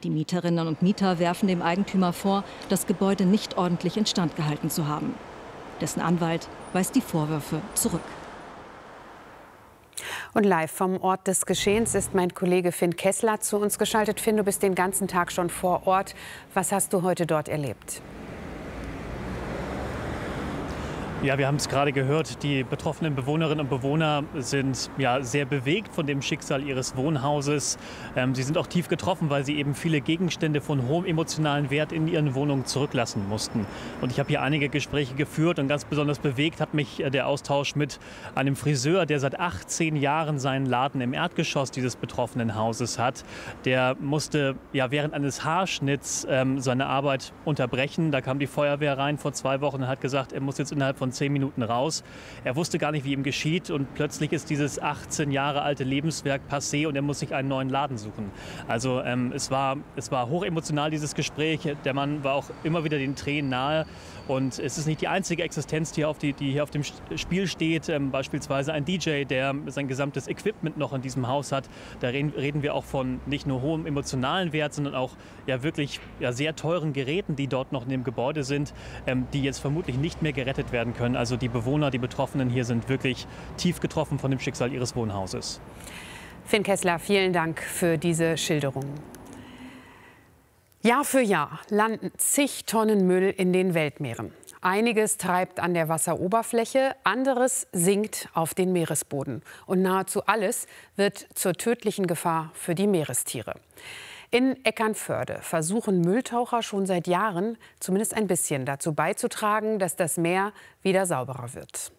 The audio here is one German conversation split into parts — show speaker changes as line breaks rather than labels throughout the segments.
Die Mieterinnen und Mieter werfen dem Eigentümer vor, das Gebäude nicht ordentlich instand gehalten zu haben. Dessen Anwalt weist die Vorwürfe zurück.
Und live vom Ort des Geschehens ist mein Kollege Finn Kessler zu uns geschaltet. Finn, du bist den ganzen Tag schon vor Ort. Was hast du heute dort erlebt?
Ja, wir haben es gerade gehört, die betroffenen Bewohnerinnen und Bewohner sind ja sehr bewegt von dem Schicksal ihres Wohnhauses. Sie sind auch tief getroffen, weil sie eben viele Gegenstände von hohem emotionalen Wert in ihren Wohnungen zurücklassen mussten. Und ich habe hier einige Gespräche geführt und ganz besonders bewegt hat mich der Austausch mit einem Friseur, der seit 18 Jahren seinen Laden im Erdgeschoss dieses betroffenen Hauses hat. Der musste ja während eines Haarschnitts seine Arbeit unterbrechen. Da kam die Feuerwehr rein vor 2 Wochen und hat gesagt, er muss jetzt innerhalb von 10 Minuten raus. Er wusste gar nicht, wie ihm geschieht und plötzlich ist dieses 18 Jahre alte Lebenswerk passé und er muss sich einen neuen Laden suchen. Also es war hochemotional, dieses Gespräch. Der Mann war auch immer wieder den Tränen nahe und es ist nicht die einzige Existenz, die hier auf dem Spiel steht. Beispielsweise ein DJ, der sein gesamtes Equipment noch in diesem Haus hat. Da reden wir auch von nicht nur hohem emotionalen Wert, sondern auch ja wirklich sehr teuren Geräten, die dort noch in dem Gebäude sind, die jetzt vermutlich nicht mehr gerettet werden können. Also die Bewohner, die Betroffenen hier sind wirklich tief getroffen von dem Schicksal ihres Wohnhauses.
Finn Kessler, vielen Dank für diese Schilderung. Jahr für Jahr landen zig Tonnen Müll in den Weltmeeren. Einiges treibt an der Wasseroberfläche, anderes sinkt auf den Meeresboden. Und nahezu alles wird zur tödlichen Gefahr für die Meerestiere. In Eckernförde versuchen Mülltaucher schon seit Jahren zumindest ein bisschen dazu beizutragen, dass das Meer wieder sauberer wird.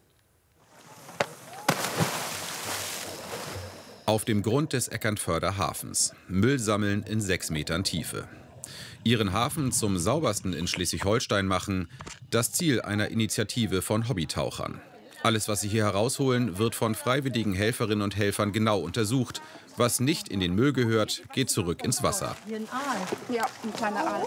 Auf dem Grund des Eckernförder Hafens. Müll sammeln in 6 Metern Tiefe. Ihren Hafen zum saubersten in Schleswig-Holstein machen, das Ziel einer Initiative von Hobbytauchern. Alles, was sie hier herausholen, wird von freiwilligen Helferinnen und Helfern genau untersucht. Was nicht in den Müll gehört, geht zurück ins Wasser.
Hier ein Aal. Ja, ein kleiner Aal.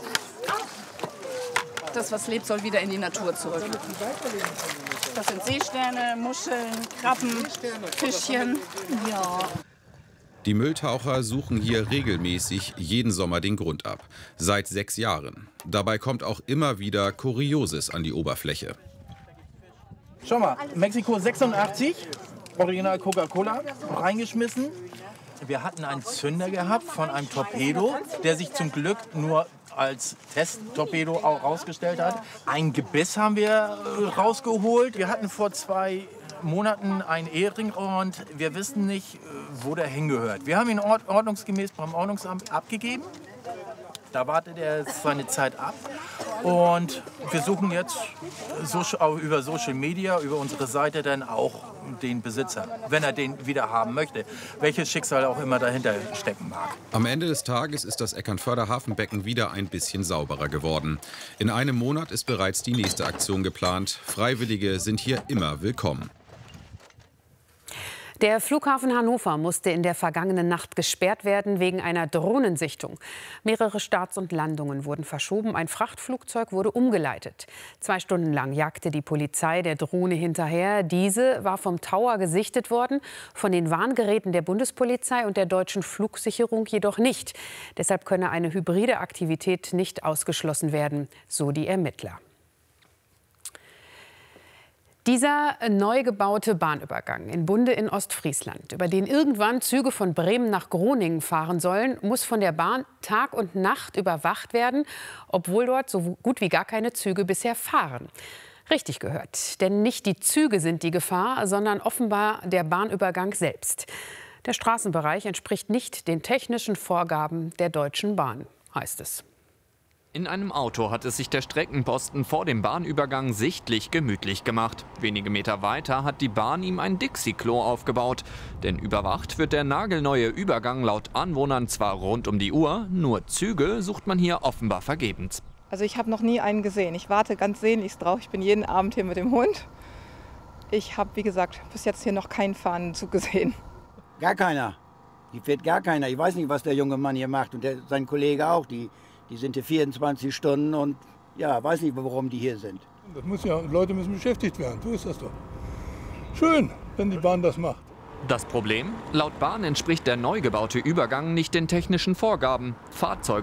Das, was lebt, soll wieder in die Natur zurück. Das sind Seesterne, Muscheln, Krabben, Fischchen. Ja.
Die Mülltaucher suchen hier regelmäßig jeden Sommer den Grund ab. Seit 6 Jahren. Dabei kommt auch immer wieder Kurioses an die Oberfläche.
Schau mal, Mexiko 86, Original Coca-Cola, reingeschmissen. Wir hatten einen Zünder gehabt von einem Torpedo, der sich zum Glück nur als Testtorpedo auch rausgestellt hat. Ein Gebiss haben wir rausgeholt. Wir hatten vor 2 Monaten einen Ehering und wir wissen nicht, wo der hingehört. Wir haben ihn ordnungsgemäß beim Ordnungsamt abgegeben. Da wartet er seine Zeit ab. Und wir suchen jetzt über Social Media, über unsere Seite dann auch den Besitzer, wenn er den wieder haben möchte, welches Schicksal auch immer dahinter stecken mag.
Am Ende des Tages ist das Eckernförder Hafenbecken wieder ein bisschen sauberer geworden. In einem Monat ist bereits die nächste Aktion geplant. Freiwillige sind hier immer willkommen.
Der Flughafen Hannover musste in der vergangenen Nacht gesperrt werden wegen einer Drohnensichtung. Mehrere Starts und Landungen wurden verschoben. Ein Frachtflugzeug wurde umgeleitet. 2 Stunden lang jagte die Polizei der Drohne hinterher. Diese war vom Tower gesichtet worden, von den Warngeräten der Bundespolizei und der deutschen Flugsicherung jedoch nicht. Deshalb könne eine hybride Aktivität nicht ausgeschlossen werden, so die Ermittler. Dieser neu gebaute Bahnübergang in Bunde in Ostfriesland, über den irgendwann Züge von Bremen nach Groningen fahren sollen, muss von der Bahn Tag und Nacht überwacht werden, obwohl dort so gut wie gar keine Züge bisher fahren. Richtig gehört, denn nicht die Züge sind die Gefahr, sondern offenbar der Bahnübergang selbst. Der Straßenbereich entspricht nicht den technischen Vorgaben der Deutschen Bahn, heißt es.
In einem Auto hat es sich der Streckenposten vor dem Bahnübergang sichtlich gemütlich gemacht. Wenige Meter weiter hat die Bahn ihm ein Dixie-Klo aufgebaut. Denn überwacht wird der nagelneue Übergang laut Anwohnern zwar rund um die Uhr, nur Züge sucht man hier offenbar vergebens.
Also ich habe noch nie einen gesehen. Ich warte ganz sehnlichst drauf. Ich bin jeden Abend hier mit dem Hund. Ich habe, wie gesagt, bis jetzt hier noch keinen fahrenden Zug gesehen.
Gar keiner. Hier fährt gar keiner. Ich weiß nicht, was der junge Mann hier macht und sein Kollege auch. Die sind hier 24 Stunden und ja, weiß nicht, warum die hier sind.
Das muss ja, Leute müssen beschäftigt werden, so ist das doch. Schön, wenn die Bahn das macht.
Das Problem? Laut Bahn entspricht der neu gebaute Übergang nicht den technischen Vorgaben. Fahrzeuge